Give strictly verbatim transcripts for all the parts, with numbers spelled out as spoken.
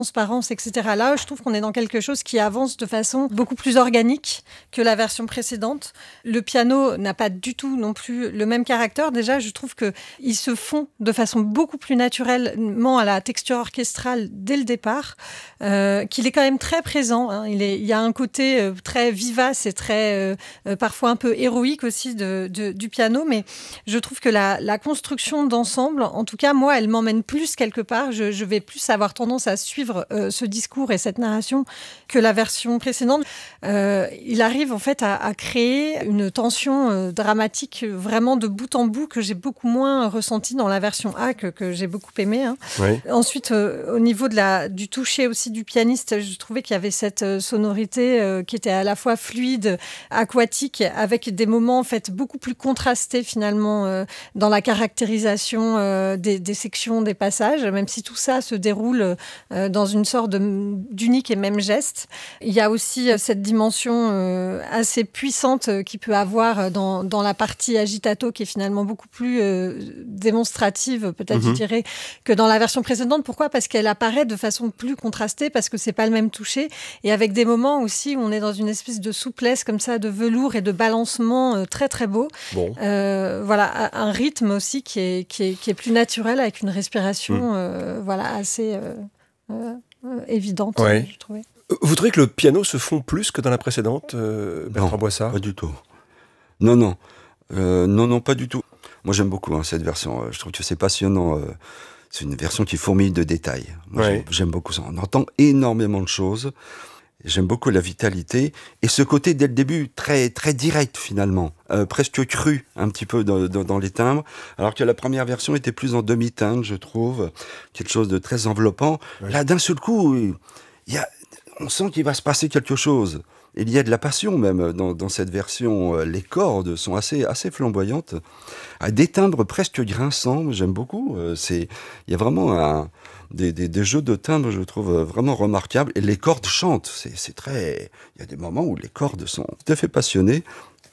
transparence, et cetera. Là, je trouve qu'on est dans quelque chose qui avance de façon beaucoup plus organique que la version précédente. Le piano n'a pas du tout non plus le même caractère. Déjà, je trouve qu'il se fond de façon beaucoup plus naturellement à la texture orchestrale dès le départ, euh, qu'il est quand même très présent. Hein. Il, est, il y a un côté euh, très vivace et très, euh, euh, parfois un peu héroïque aussi de, de, du piano, mais je trouve que la, la construction d'ensemble, en tout cas, moi, elle m'emmène plus quelque part. Je, je vais plus avoir tendance à suivre Euh, ce discours et cette narration que la version précédente. Euh, il arrive en fait à, à créer une tension euh, dramatique vraiment de bout en bout que j'ai beaucoup moins ressentie dans la version A, que, que j'ai beaucoup aimée. Hein. Oui. Ensuite, euh, au niveau de la, du toucher aussi du pianiste, je trouvais qu'il y avait cette euh, sonorité euh, qui était à la fois fluide, aquatique, avec des moments en fait beaucoup plus contrastés finalement euh, dans la caractérisation euh, des, des sections, des passages, même si tout ça se déroule euh, dans une sorte de, d'unique et même geste. Il y a aussi cette dimension euh, assez puissante qu'il peut avoir dans, dans la partie agitato, qui est finalement beaucoup plus euh, démonstrative, peut-être, mmh. je dirais, que dans la version précédente. Pourquoi ? Parce qu'elle apparaît de façon plus contrastée, parce que c'est pas le même toucher, et avec des moments aussi où on est dans une espèce de souplesse comme ça, de velours et de balancement euh, très très beau. Bon. Euh, voilà, un rythme aussi qui est, qui est, qui est plus naturel, avec une respiration mmh. euh, voilà, assez... Euh, Euh, euh, évidente, ouais. je trouvais. Vous trouvez que le piano se fond plus que dans la précédente, euh, Bertrand non, Boissard ? Pas du tout. Non, non. Euh, non, non, pas du tout. Moi, j'aime beaucoup hein, cette version. Je trouve que c'est passionnant. Euh, c'est une version qui fourmille de détails. Moi, ouais. j'aime, j'aime beaucoup ça. On entend énormément de choses. J'aime beaucoup la vitalité et ce côté dès le début très très direct finalement, euh, presque cru un petit peu dans, dans, dans les timbres, alors que la première version était plus en demi-teinte, je trouve, quelque chose de très enveloppant. Ouais. Là, d'un seul coup, il y a, on sent qu'il va se passer quelque chose. Il y a de la passion même dans, dans cette version. Les cordes sont assez assez flamboyantes, à des timbres presque grinçants. J'aime beaucoup. C'est, il y a vraiment un Des, des, des jeux de timbres, je trouve vraiment remarquables. Et les cordes chantent. C'est, c'est très. Il y a des moments où les cordes sont tout à fait passionnées.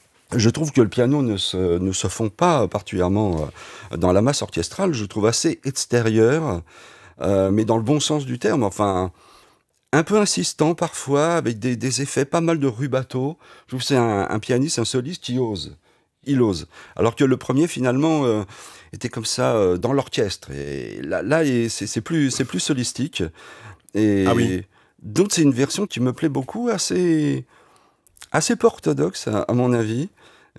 Je trouve que le piano ne se, ne se fond pas particulièrement dans la masse orchestrale. Je trouve assez extérieur, euh, mais dans le bon sens du terme. Enfin, un peu insistant parfois, avec des, des effets pas mal de rubato. Je trouve que c'est un, un pianiste, un soliste qui ose. Il ose. Alors que le premier, finalement, euh, était comme ça euh, dans l'orchestre. Et là, là c'est, c'est, plus, c'est plus solistique. Et ah oui. Donc, c'est une version qui me plaît beaucoup, assez, assez peu orthodoxe, à, à mon avis.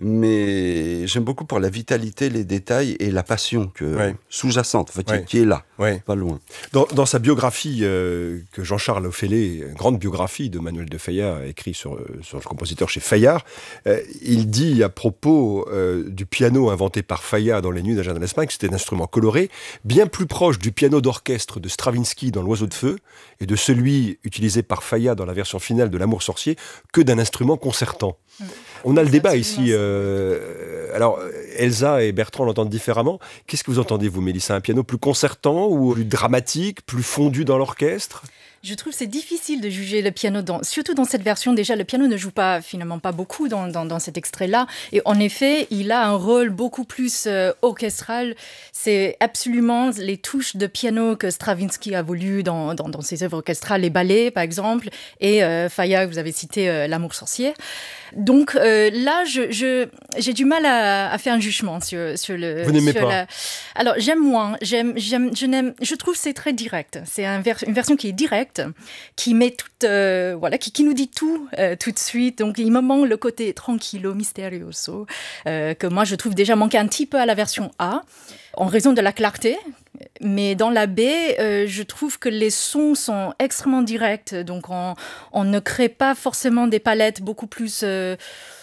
Mais j'aime beaucoup pour la vitalité, les détails et la passion que, ouais. sous-jacente, en fait, ouais. qui est là, ouais. pas loin. Dans, dans sa biographie euh, que Jean-Charles Ophélet, une grande biographie de Manuel de Falla, écrit sur, sur le compositeur chez Fayard, euh, il dit à propos euh, du piano inventé par Falla dans Les Nuits d'un jardin d'Espagne que c'était un instrument coloré, bien plus proche du piano d'orchestre de Stravinsky dans L'Oiseau de Feu et de celui utilisé par Falla dans la version finale de L'Amour sorcier que d'un instrument concertant. Mmh. On a le débat ici. Euh, alors, Elsa et Bertrand l'entendent différemment. Qu'est-ce que vous entendez, vous, Mélissa ? Un piano plus concertant ou plus dramatique, plus fondu dans l'orchestre ? Je trouve que c'est difficile de juger le piano, dans, surtout dans cette version. Déjà, le piano ne joue pas, finalement, pas beaucoup dans, dans, dans cet extrait-là. Et en effet, il a un rôle beaucoup plus euh, orchestral. C'est absolument les touches de piano que Stravinsky a voulu dans, dans, dans ses œuvres orchestrales, les ballets, par exemple, et euh, Falla, vous avez cité euh, L'Amour sorcier. Donc euh, là, je, je, j'ai du mal à, à faire un jugement sur, sur le... Vous n'aimez sur pas la... Alors, j'aime moins. J'aime, j'aime, je, n'aime... je trouve que c'est très direct. C'est un vers... une version qui est directe, qui met tout, euh, voilà, qui, qui nous dit tout euh, tout de suite. Donc, il me manque le côté tranquillo, misterioso, euh, que moi, je trouve déjà manquer un petit peu à la version A, en raison de la clarté. Mais dans la B, euh, je trouve que les sons sont extrêmement directs. Donc, on, on ne crée pas forcément des palettes beaucoup plus... Euh,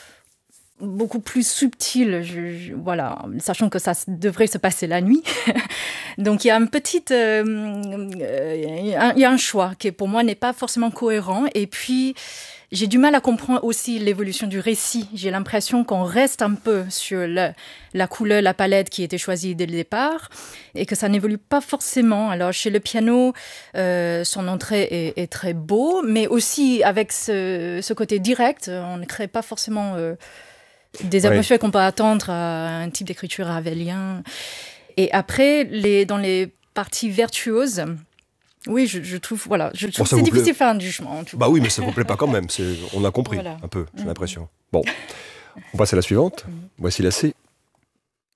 beaucoup plus subtil, je, je, voilà, sachant que ça devrait se passer la nuit. Donc, il y a une petite... Euh, euh, il y a un choix qui, pour moi, n'est pas forcément cohérent. Et puis, j'ai du mal à comprendre aussi l'évolution du récit. J'ai l'impression qu'on reste un peu sur le, la couleur, la palette qui était choisie dès le départ et que ça n'évolue pas forcément. Alors, chez le piano, euh, son entrée est, est très beau, mais aussi avec ce, ce côté direct, on ne crée pas forcément... Euh, des atmosphères oui. qu'on peut attendre à un type d'écriture ravelien. Et après, les, dans les parties vertueuses, Oui, je, je trouve, voilà, je trouve Bon, ça c'est vous difficile plaît de faire un jugement. En tout Bah cas. oui, mais ça vous plaît pas quand même. C'est, on a compris Voilà. un peu, j'ai Mhm. l'impression. Bon, on passe à la suivante. Voici la C.